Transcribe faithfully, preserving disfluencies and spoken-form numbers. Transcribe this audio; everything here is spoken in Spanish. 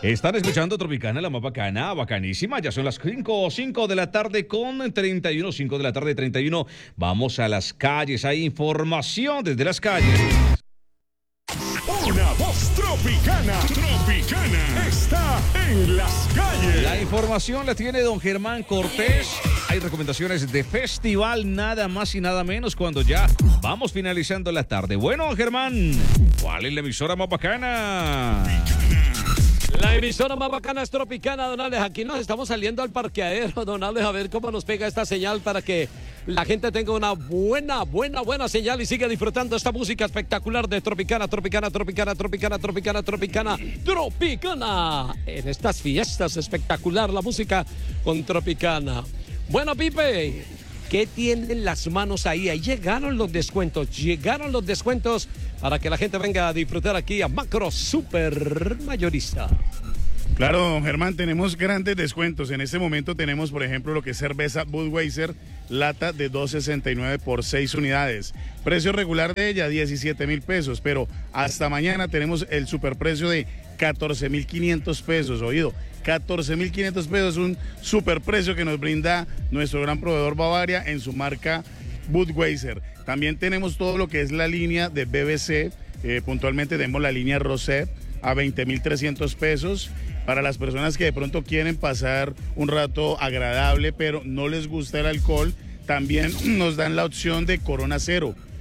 Están escuchando Tropicana, la más bacana, bacanísima. Ya son las cinco, cinco de la tarde con treinta y uno, cinco de la tarde treinta y uno. Vamos a las calles, hay información desde las calles. Una voz tropicana, tropicana, está en las calles. La información la tiene don Germán Cortés. Hay recomendaciones de festival, nada más y nada menos, cuando ya vamos finalizando la tarde. Bueno, don Germán, ¿cuál es la emisora más bacana? La emisora más bacana es Tropicana, don Alex. Aquí nos estamos saliendo al parqueadero, don Alex, a ver cómo nos pega esta señal para que la gente tenga una buena, buena, buena señal y siga disfrutando esta música espectacular de Tropicana, Tropicana, Tropicana, Tropicana, Tropicana, Tropicana, Tropicana. En estas fiestas espectacular la música con Tropicana. Bueno, Pipe, ¿qué tienen las manos ahí? Ahí llegaron los descuentos, llegaron los descuentos para que la gente venga a disfrutar aquí a Macro Super Mayorista. Claro, don Germán, tenemos grandes descuentos. En este momento tenemos, por ejemplo, lo que es cerveza Budweiser, lata de dos sesenta y nueve por seis unidades. Precio regular de ella, diecisiete mil pesos, pero hasta mañana tenemos el superprecio de catorce mil quinientos pesos, oído. catorce mil quinientos pesos, un superprecio que nos brinda nuestro gran proveedor Bavaria en su marca Budweiser. También tenemos todo lo que es la línea de B B C, eh, puntualmente tenemos la línea Rosé a veinte mil trescientos pesos. Para las personas que de pronto quieren pasar un rato agradable, pero no les gusta el alcohol, también nos dan la opción de Corona Cero.